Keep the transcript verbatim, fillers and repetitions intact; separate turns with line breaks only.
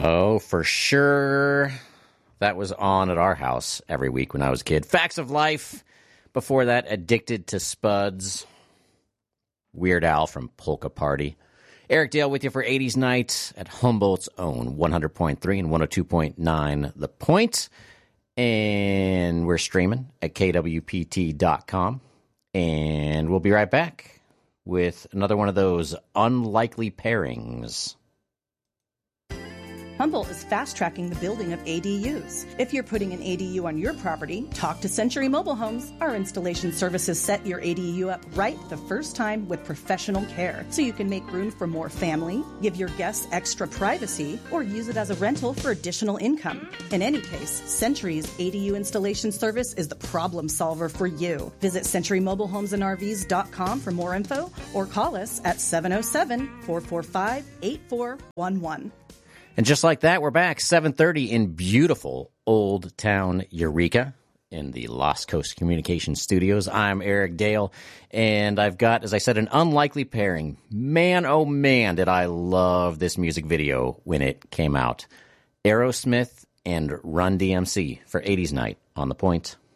Oh, for sure. That was on at our house every week when I was a kid. Facts of Life. Before that, Addicted to Spuds. Weird Al from Polka Party. Eric Dale with you for eighties Night at Humboldt's own one hundred point three and one oh two point nine The Point. And we're streaming at K W P T dot com. And we'll be right back with another one of those unlikely pairings.
Humboldt is fast-tracking the building of A D Us. If you're putting an A D U on your property, talk to Century Mobile Homes. Our installation services set your A D U up right the first time with professional care, so you can make room for more family, give your guests extra privacy, or use it as a rental for additional income. In any case, Century's A D U installation service is the problem solver for you. Visit century mobile homes and R Vs dot com for more info, or call us at seven oh seven, four four five, eight four one one.
And just like that, we're back, seven thirty in beautiful Old Town Eureka in the Lost Coast Communications Studios. I'm Eric Dale, and I've got, as I said, an unlikely pairing. Man, oh man, did I love this music video when it came out. Aerosmith and Run D M C for eighties Night on The Point.